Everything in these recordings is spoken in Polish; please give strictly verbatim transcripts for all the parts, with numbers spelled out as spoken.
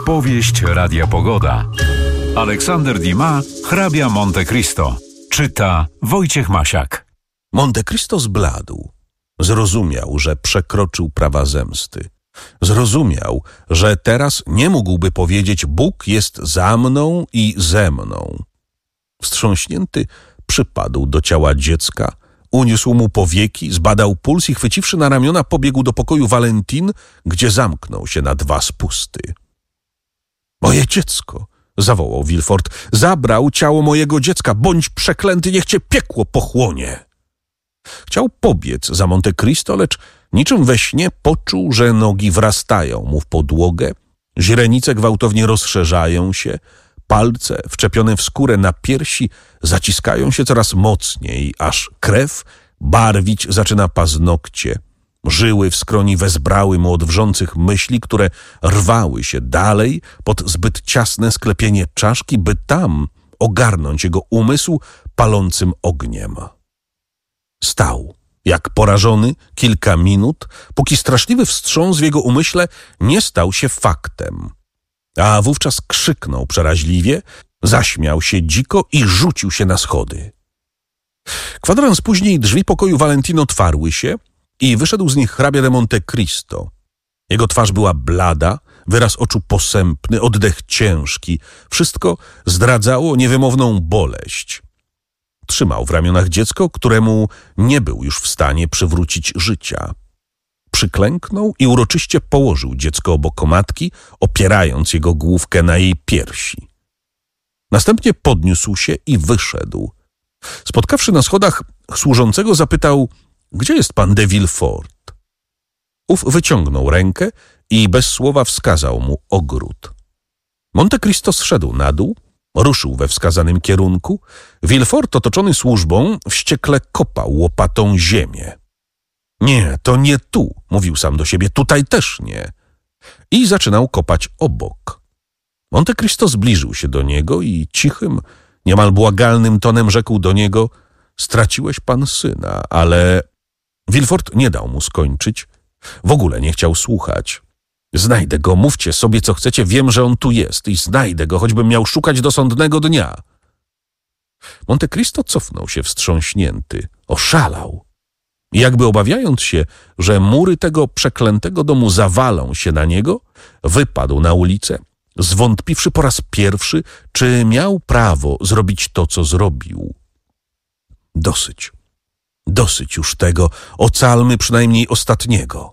Powieść Radia Pogoda. Aleksander Dumas, hrabia Monte Cristo. Czyta Wojciech Masiak. Monte Cristo zbladł. Zrozumiał, że przekroczył prawa zemsty. Zrozumiał, że teraz nie mógłby powiedzieć: Bóg jest za mną i ze mną. Wstrząśnięty przypadł do ciała dziecka, uniósł mu powieki, zbadał puls i chwyciwszy na ramiona, pobiegł do pokoju Valentin, gdzie zamknął się na dwa spusty. Moje dziecko! Zawołał Villefort. Zabrał ciało mojego dziecka. Bądź przeklęty, niech cię piekło pochłonie. Chciał pobiec za Monte Cristo, lecz niczym we śnie poczuł, że nogi wrastają mu w podłogę, źrenice gwałtownie rozszerzają się, palce wczepione w skórę na piersi zaciskają się coraz mocniej, aż krew barwić zaczyna paznokcie. Żyły w skroni wezbrały mu od wrzących myśli, które rwały się dalej pod zbyt ciasne sklepienie czaszki, by tam ogarnąć jego umysł palącym ogniem. Stał, jak porażony, kilka minut, póki straszliwy wstrząs w jego umyśle nie stał się faktem. A wówczas krzyknął przeraźliwie, zaśmiał się dziko i rzucił się na schody. Kwadrans później drzwi pokoju Valentin otwarły się i wyszedł z nich hrabia de Monte Cristo. Jego twarz była blada, wyraz oczu posępny, oddech ciężki. Wszystko zdradzało niewymowną boleść. Trzymał w ramionach dziecko, któremu nie był już w stanie przywrócić życia. Przyklęknął i uroczyście położył dziecko obok matki, opierając jego główkę na jej piersi. Następnie podniósł się i wyszedł. Spotkawszy na schodach służącego, zapytał: gdzie jest pan de Villefort? Ów wyciągnął rękę i bez słowa wskazał mu ogród. Monte Cristo zszedł na dół, ruszył we wskazanym kierunku. Villefort, otoczony służbą, wściekle kopał łopatą ziemię. Nie, to nie tu, mówił sam do siebie, tutaj też nie. I zaczynał kopać obok. Monte Cristo zbliżył się do niego i cichym, niemal błagalnym tonem rzekł do niego: straciłeś pan syna, ale... Villefort nie dał mu skończyć. W ogóle nie chciał słuchać. Znajdę go, mówcie sobie co chcecie, wiem, że on tu jest i znajdę go, choćbym miał szukać do sądnego dnia. Monte Cristo cofnął się wstrząśnięty, oszalał. I jakby obawiając się, że mury tego przeklętego domu zawalą się na niego, wypadł na ulicę, zwątpiwszy po raz pierwszy, czy miał prawo zrobić to, co zrobił. Dosyć. Dosyć już tego, ocalmy przynajmniej ostatniego.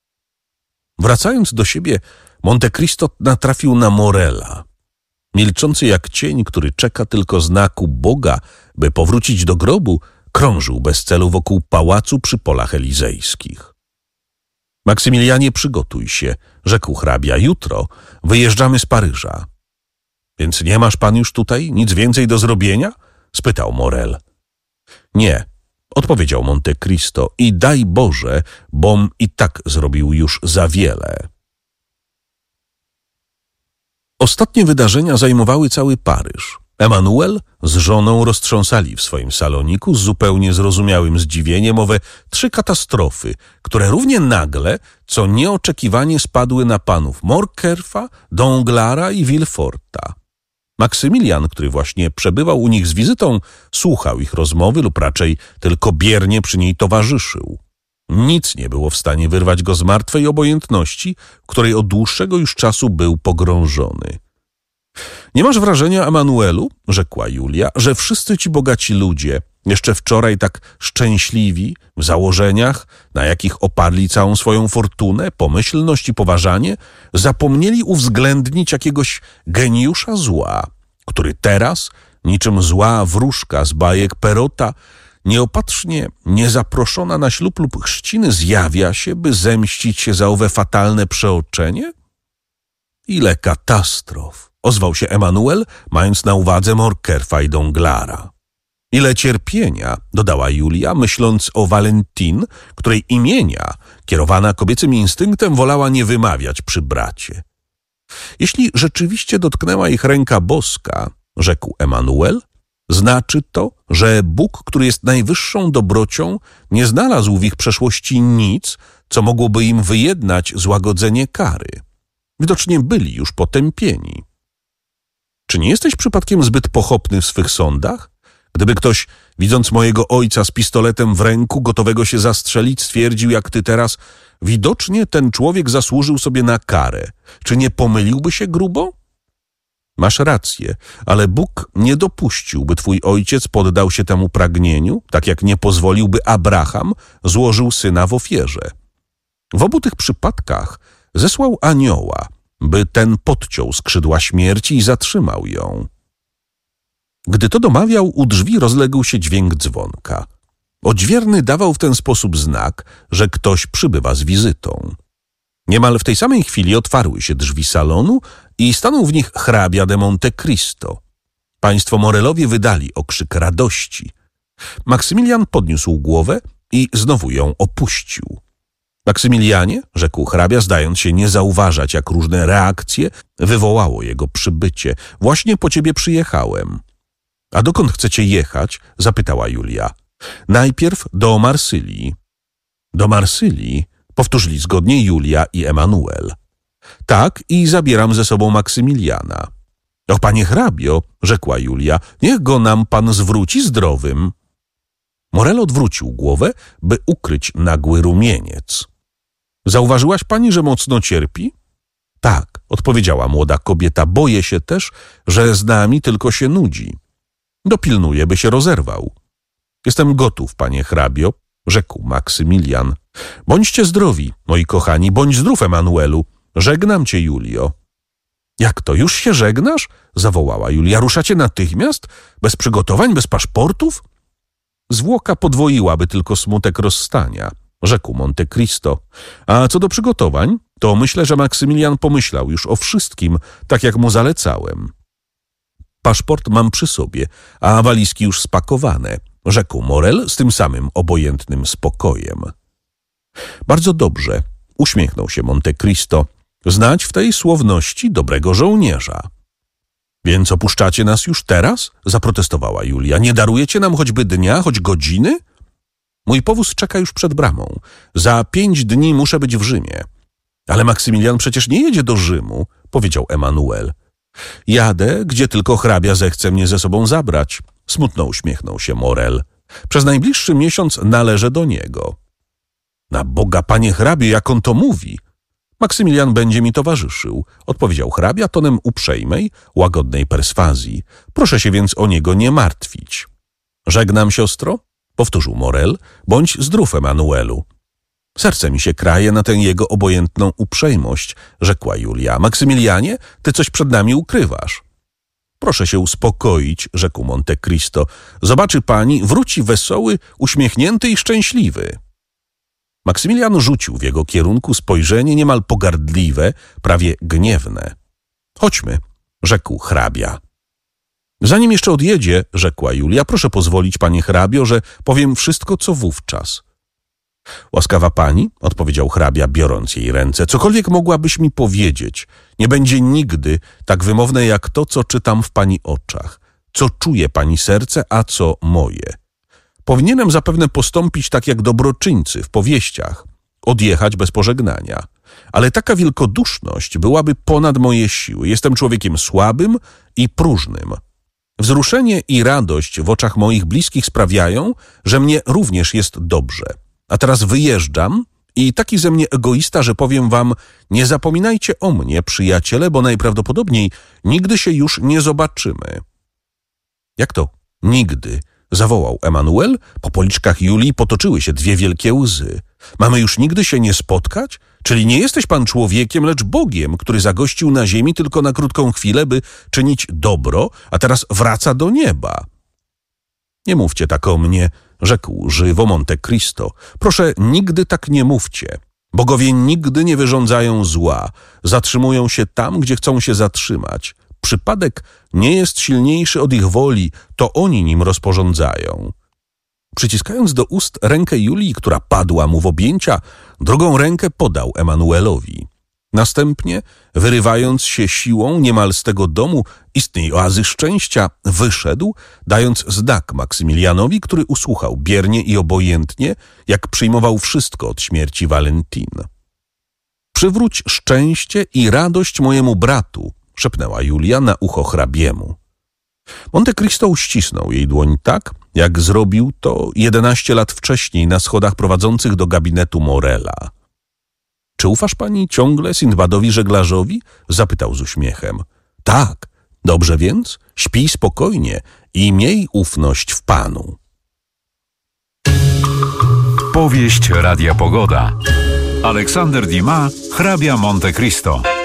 Wracając do siebie, Monte Cristo natrafił na Morela. Milczący jak cień, który czeka tylko znaku Boga, by powrócić do grobu, krążył bez celu wokół pałacu przy polach elizejskich. Maksymilianie, przygotuj się, rzekł hrabia, jutro wyjeżdżamy z Paryża. Więc nie masz pan już tutaj nic więcej do zrobienia? Spytał Morel. Nie, odpowiedział Monte Cristo, i daj Boże, bom i tak zrobił już za wiele. Ostatnie wydarzenia zajmowały cały Paryż. Emmanuel z żoną roztrząsali w swoim saloniku z zupełnie zrozumiałym zdziwieniem owe trzy katastrofy, które równie nagle, co nieoczekiwanie spadły na panów Morcerfa, Danglara i Villeforta. Maksymilian, który właśnie przebywał u nich z wizytą, słuchał ich rozmowy lub raczej tylko biernie przy niej towarzyszył. Nic nie było w stanie wyrwać go z martwej obojętności, w której od dłuższego już czasu był pogrążony. Nie masz wrażenia, Emanuelu, rzekła Julia, że wszyscy ci bogaci ludzie, jeszcze wczoraj tak szczęśliwi w założeniach, na jakich oparli całą swoją fortunę, pomyślność i poważanie, zapomnieli uwzględnić jakiegoś geniusza zła, który teraz, niczym zła wróżka z bajek Perota, nieopatrznie, niezaproszona na ślub lub chrzciny, zjawia się, by zemścić się za owe fatalne przeoczenie? Ile katastrof! Ozwał się Emmanuel, mając na uwadze Morcerfa i Danglara. Ile cierpienia, dodała Julia, myśląc o Valentin, której imienia, kierowana kobiecym instynktem, wolała nie wymawiać przy bracie. Jeśli rzeczywiście dotknęła ich ręka boska, rzekł Emmanuel, znaczy to, że Bóg, który jest najwyższą dobrocią, nie znalazł w ich przeszłości nic, co mogłoby im wyjednać złagodzenie kary. Widocznie byli już potępieni. Czy nie jesteś przypadkiem zbyt pochopny w swych sądach? Gdyby ktoś, widząc mojego ojca z pistoletem w ręku, gotowego się zastrzelić, stwierdził jak ty teraz, widocznie ten człowiek zasłużył sobie na karę. Czy nie pomyliłby się grubo? Masz rację, ale Bóg nie dopuścił, by twój ojciec poddał się temu pragnieniu, tak jak nie pozwolił, by Abraham złożył syna w ofierze. W obu tych przypadkach zesłał anioła, by ten podciął skrzydła śmierci i zatrzymał ją. Gdy to domawiał, u drzwi rozległ się dźwięk dzwonka. Odźwierny dawał w ten sposób znak, że ktoś przybywa z wizytą. Niemal w tej samej chwili otwarły się drzwi salonu i stanął w nich hrabia de Monte Cristo. Państwo Morelowie wydali okrzyk radości. Maksymilian podniósł głowę i znowu ją opuścił. Maksymilianie, rzekł hrabia, zdając się nie zauważać, jak różne reakcje wywołało jego przybycie. Właśnie po ciebie przyjechałem. A dokąd chcecie jechać? Zapytała Julia. Najpierw do Marsylii. Do Marsylii? Powtórzyli zgodnie Julia i Emanuel. Tak, i zabieram ze sobą Maksymiliana. O, panie hrabio, rzekła Julia, niech go nam pan zwróci zdrowym. Morel odwrócił głowę, by ukryć nagły rumieniec. Zauważyłaś pani, że mocno cierpi? Tak, odpowiedziała młoda kobieta, boję się też, że z nami tylko się nudzi. Dopilnuję, by się rozerwał. Jestem gotów, panie hrabio, rzekł Maksymilian. Bądźcie zdrowi, moi kochani, bądź zdrów, Emanuelu. Żegnam cię, Julio. Jak to, już się żegnasz? Zawołała Julia. Ruszacie natychmiast? Bez przygotowań, bez paszportów? Zwłoka podwoiłaby tylko smutek rozstania, rzekł Monte Cristo. A co do przygotowań, to myślę, że Maksymilian pomyślał już o wszystkim, tak jak mu zalecałem. Paszport mam przy sobie, a walizki już spakowane, rzekł Morel z tym samym obojętnym spokojem. Bardzo dobrze, uśmiechnął się Monte Cristo. Znać w tej słowności dobrego żołnierza. Więc opuszczacie nas już teraz? Zaprotestowała Julia. Nie darujecie nam choćby dnia, choć godziny? Mój powóz czeka już przed bramą. Za pięć dni muszę być w Rzymie. Ale Maksymilian przecież nie jedzie do Rzymu, powiedział Emanuel. Jadę, gdzie tylko hrabia zechce mnie ze sobą zabrać. Smutno uśmiechnął się Morel. Przez najbliższy miesiąc należę do niego. Na Boga, panie hrabio, jak on to mówi? Maksymilian będzie mi towarzyszył, odpowiedział hrabia tonem uprzejmej, łagodnej perswazji. Proszę się więc o niego nie martwić. Żegnam, siostro, powtórzył Morel, bądź zdrów, Emanuelu. Serce mi się kraje na tę jego obojętną uprzejmość, rzekła Julia. Maksymilianie, ty coś przed nami ukrywasz. Proszę się uspokoić, rzekł Monte Cristo. Zobaczy pani, wróci wesoły, uśmiechnięty i szczęśliwy. Maksymilian rzucił w jego kierunku spojrzenie niemal pogardliwe, prawie gniewne. Chodźmy, rzekł hrabia. Zanim jeszcze odjedzie, rzekła Julia, proszę pozwolić, panie hrabio, że powiem wszystko, co wówczas. Łaskawa pani, odpowiedział hrabia, biorąc jej ręce, cokolwiek mogłabyś mi powiedzieć, nie będzie nigdy tak wymowne jak to, co czytam w pani oczach, co czuje pani serce, a co moje. Powinienem zapewne postąpić tak jak dobroczyńcy w powieściach, odjechać bez pożegnania. Ale taka wielkoduszność byłaby ponad moje siły. Jestem człowiekiem słabym i próżnym. Wzruszenie i radość w oczach moich bliskich sprawiają, że mnie również jest dobrze. A teraz wyjeżdżam i taki ze mnie egoista, że powiem wam, nie zapominajcie o mnie, przyjaciele, bo najprawdopodobniej nigdy się już nie zobaczymy. Jak to? Nigdy? Zawołał Emanuel. Po policzkach Julii potoczyły się dwie wielkie łzy. Mamy już nigdy się nie spotkać? Czyli nie jesteś pan człowiekiem, lecz Bogiem, który zagościł na ziemi tylko na krótką chwilę, by czynić dobro, a teraz wraca do nieba. Nie mówcie tak o mnie, rzekł żywo Monte Cristo. Proszę, nigdy tak nie mówcie. Bogowie nigdy nie wyrządzają zła. Zatrzymują się tam, gdzie chcą się zatrzymać. Przypadek nie jest silniejszy od ich woli, to oni nim rozporządzają. Przyciskając do ust rękę Julii, która padła mu w objęcia, drugą rękę podał Emanuelowi. Następnie, wyrywając się siłą niemal z tego domu, istnej oazy szczęścia, wyszedł, dając znak Maksymilianowi, który usłuchał biernie i obojętnie, jak przyjmował wszystko od śmierci Valentin. Przywróć szczęście i radość mojemu bratu, szepnęła Julia na ucho hrabiemu. Monte Cristo uścisnął jej dłoń tak, jak zrobił to jedenaście lat wcześniej na schodach prowadzących do gabinetu Morela. Czy ufasz pani ciągle Sindbadowi żeglarzowi? Zapytał z uśmiechem. Tak, dobrze więc, śpij spokojnie i miej ufność w Panu. Powieść Radia Pogoda. Aleksander Dumas, hrabia Monte Cristo.